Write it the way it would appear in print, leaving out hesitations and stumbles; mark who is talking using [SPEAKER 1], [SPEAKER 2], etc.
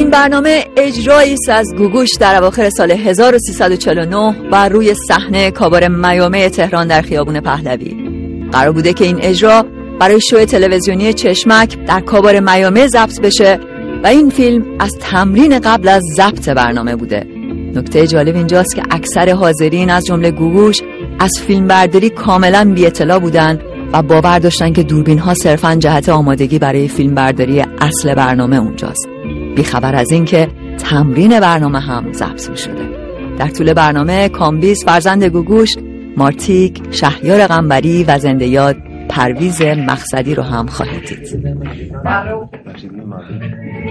[SPEAKER 1] این برنامه اجرایی است از گوگوش در اواخر سال 1349 بر روی صحنه کابار میامه تهران در خیابون پهلوی. قرار بوده که این اجرا برای شو تلویزیونی چشمک در کابار میامه ضبط بشه و این فیلم از تمرین قبل از ضبط برنامه بوده. نکته جالب اینجاست که اکثر حاضرین از جمله گوگوش از فیلمبرداری کاملا بی اطلاع بودن و باور داشتن که دوربین ها صرفاً جهت آمادگی برای فیلمبرداری اصل برنامه اونجاست، بی خبر از این که تمرین برنامه هم ضبط شده. در طول برنامه کامبیز فرزند گوگوش، مارتیک، شهریار قنبری و زنده یاد پرویز مقصدی رو هم خواهید دید.